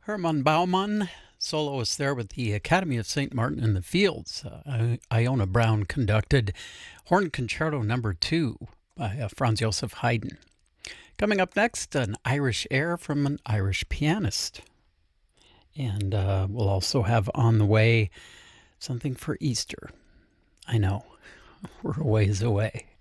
Hermann Baumann, soloist there with the Academy of St. Martin in the Fields. Iona Brown conducted Horn Concerto No. 2 by Franz Joseph Haydn. Coming up next, an Irish air from an Irish pianist. And we'll also have on the way something for Easter. I know, we're a ways away.